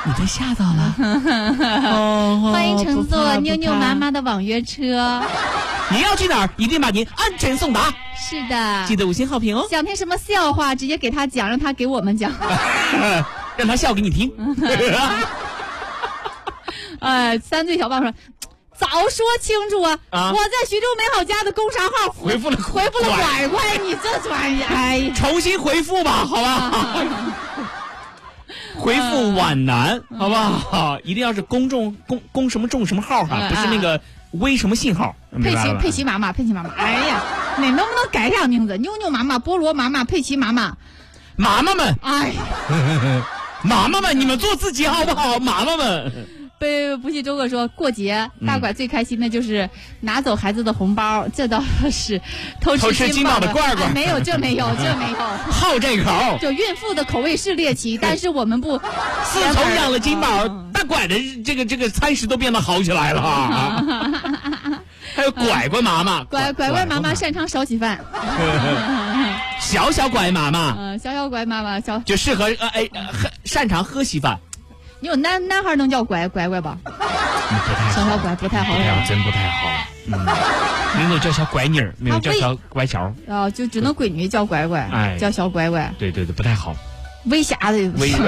你被吓到了。 欢迎乘坐妞妞妈妈的网约车。 你要去哪儿，一定把您安全送达。 是的， 记得5星好评哦。 想听什么笑话，直接给他讲，让他给我们讲， 让他笑给你听。 三岁小胖说。早说清楚啊！我在徐州美好家的工商号回复了拐拐，你这专业，哎呀， 重新回复吧，好吧？回复皖南，好不好？一定要是公什么众什么号哈，不是那个微什么信号。 佩奇妈妈，哎呀，你能不能改一下名字？妞妞妈妈、菠萝妈妈、佩奇妈妈， 妈妈们， 哎， 妈妈们，你们做自己好不好？妈妈们。 不信周哥说，过节大拐最开心的就是拿走孩子的红包，这倒是偷吃金宝的罐罐。 没有，这没有。 好这口。 就孕妇的口味是猎奇，但是我们不。 自从养了金宝，大拐的这个餐食都变得好起来了。还有拐拐妈妈， 拐妈妈擅长烧起饭。 小拐妈妈， 小拐妈妈就适合擅长喝稀饭。 你有男孩能叫拐拐吧？小拐不太好， 真不太好。没有叫小拐女儿，没有叫小拐小。 就只能闺女叫拐拐，叫小拐拐。 对，不太好。 微霞的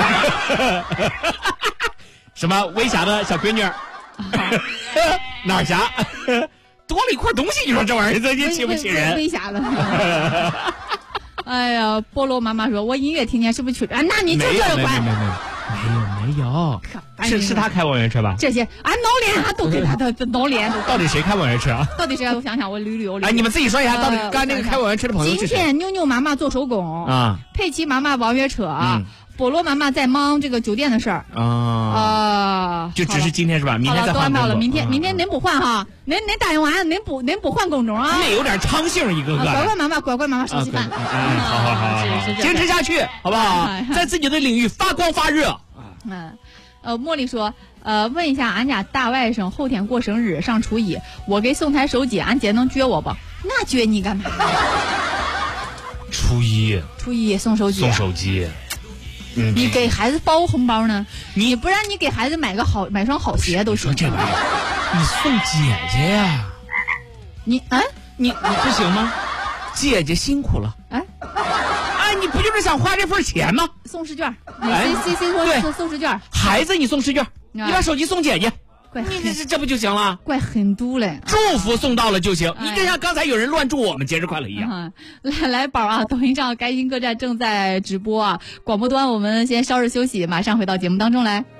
什么微霞的小闺女？哪儿霞？多了一块东西，你说这玩意儿这气不气人？ 微霞的。哎呀，菠萝妈妈说，我隐约听见是不是去？那你就这个拐。 没有，是他开网约车吧？ 这些闹脸都给他的闹脸。 到底谁开网约车啊？ 到底谁？我想想，我捋捋。 哎，你们自己说一下，到底刚才那个开网约车的朋友是谁？ 今天妞妞妈妈做手工啊， 佩奇妈妈网约车菠萝妈妈在忙这个酒店的事儿就只是今天是吧？明天再换。 都安排了，明天您不换哈？您答应完，您不换工种啊？ 那有点昌性，一个个。 乖乖妈妈烧稀饭。 好，坚持下去，好不好？在自己的领域发光发热。 茉莉说，问一下俺家大外甥后天过生日，上初一，我给送台手机，俺姐能撅我不？那撅你干嘛？ 初一送手机。 你给孩子包红包呢？你不然你给孩子买双好鞋都行。 说这玩意儿，你送姐姐呀？你不行吗？姐姐辛苦了。你不就是想花这份钱吗？ 送试卷，C 送试卷。 孩子，你送试卷，你把手机送姐姐，你这不就行了？ 怪狠毒嘞！ 祝福送到了就行，你就像刚才有人乱祝我们节日快乐一样。 来宝啊！抖音上开心客栈正在直播啊，广播端我们先稍事休息，马上回到节目当中来。